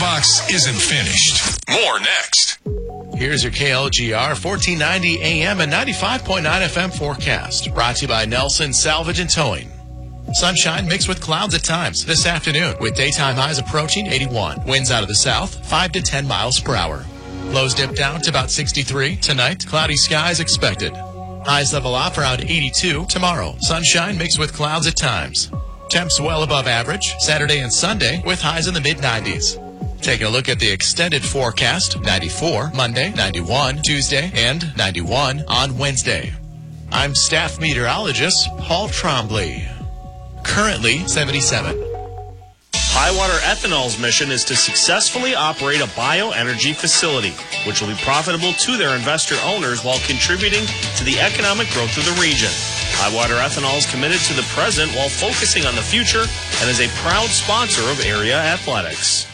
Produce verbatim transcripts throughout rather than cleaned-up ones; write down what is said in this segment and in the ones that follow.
box isn't finished. More next. Here's your K L G R fourteen ninety A M and ninety-five point nine F M forecast. Brought to you by Nelson Salvage and Towing. Sunshine mixed with clouds at times this afternoon with daytime highs approaching eighty-one. Winds out of the south, five to ten miles per hour. Lows dip down to about sixty-three. Tonight, cloudy skies expected. Highs level off around eighty-two. Tomorrow, sunshine mixed with clouds at times. Temps well above average Saturday and Sunday with highs in the mid nineties. Taking a look at the extended forecast, ninety-four Monday, ninety-one Tuesday, and ninety-one on Wednesday. I'm staff meteorologist Paul Trombley. Currently seventy-seven. Highwater Ethanol's mission is to successfully operate a bioenergy facility, which will be profitable to their investor owners while contributing to the economic growth of the region. Highwater Ethanol is committed to the present while focusing on the future and is a proud sponsor of area athletics.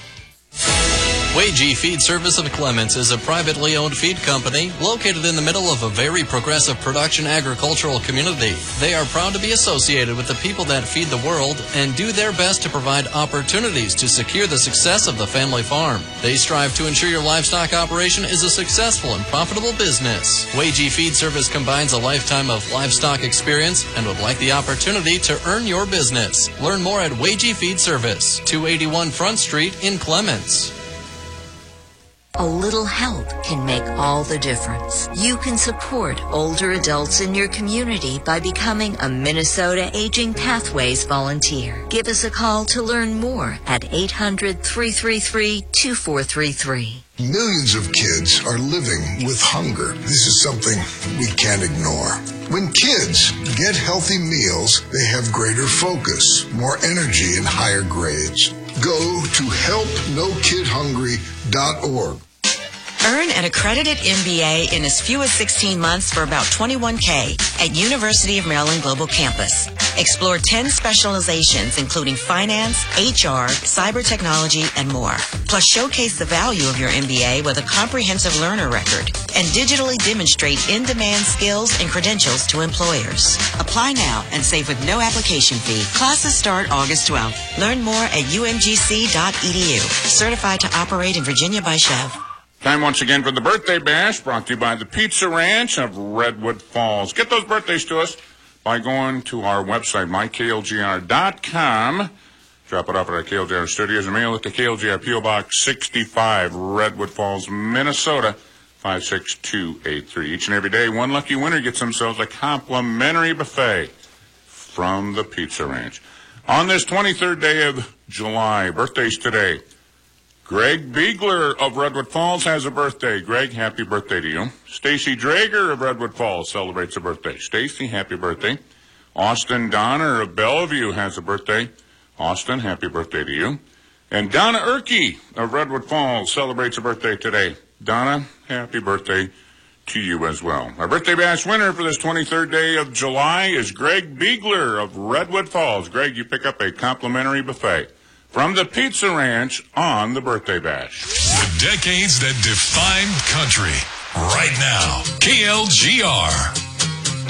Wagee Feed Service of Clements is a privately owned feed company located in the middle of a very progressive production agricultural community. They are proud to be associated with the people that feed the world and do their best to provide opportunities to secure the success of the family farm. They strive to ensure your livestock operation is a successful and profitable business. Wagee Feed Service combines a lifetime of livestock experience and would like the opportunity to earn your business. Learn more at Wagee Feed Service, two eighty-one Front Street in Clements. A little help can make all the difference. You can support older adults in your community by becoming a Minnesota Aging Pathways volunteer. Give us a call to learn more at eight hundred, three three three, two four three three. Millions of kids are living with hunger. This is something we can't ignore. When kids get healthy meals, they have greater focus, more energy, and higher grades. Go to help no kid hungry dot org. Earn an accredited M B A in as few as sixteen months for about twenty-one K at University of Maryland Global Campus. Explore ten specializations including finance, H R, cyber technology, and more. Plus showcase the value of your M B A with a comprehensive learner record and digitally demonstrate in-demand skills and credentials to employers. Apply now and save with no application fee. Classes start August twelfth. Learn more at U M G C dot E D U. Certified to operate in Virginia by Chev. Time once again for the Birthday Bash, brought to you by the Pizza Ranch of Redwood Falls. Get those birthdays to us by going to our website, my K L G R dot com. Drop it off at our K L G R studios and mail it to K L G R P O Box sixty-five, Redwood Falls, Minnesota, five six two eight three. Each and every day, one lucky winner gets themselves a complimentary buffet from the Pizza Ranch. On this twenty-third day of July, birthdays today. Greg Beegler of Redwood Falls has a birthday. Greg, happy birthday to you. Stacy Drager of Redwood Falls celebrates a birthday. Stacy, happy birthday. Austin Donner of Bellevue has a birthday. Austin, happy birthday to you. And Donna Erkey of Redwood Falls celebrates a birthday today. Donna, happy birthday to you as well. Our Birthday Bash winner for this twenty-third day of July is Greg Beegler of Redwood Falls. Greg, you pick up a complimentary buffet from the Pizza Ranch on the Birthday Bash. The decades that defined country. Right now, K L G R.